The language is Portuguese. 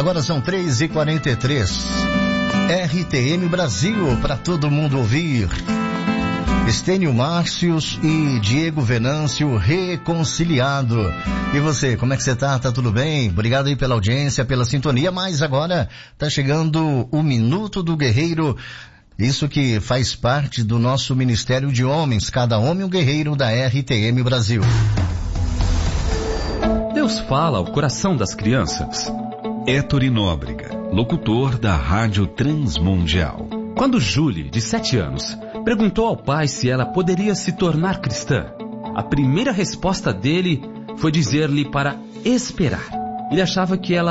Agora são 3h43. RTM Brasil, para todo mundo ouvir. Estênio Márcios e Diego Venâncio reconciliado. E você, como é que você tá? Tá tudo bem? Obrigado aí pela audiência, pela sintonia, mas agora tá chegando o Minuto do Guerreiro. Isso que faz parte do nosso Ministério de Homens, cada homem um guerreiro da RTM Brasil. Deus fala ao coração das crianças. Héctor Nóbrega, locutor da Rádio Transmundial. Quando Julie, de 7 anos, perguntou ao pai se ela poderia se tornar cristã, a primeira resposta dele foi dizer-lhe para esperar. Ele achava que ela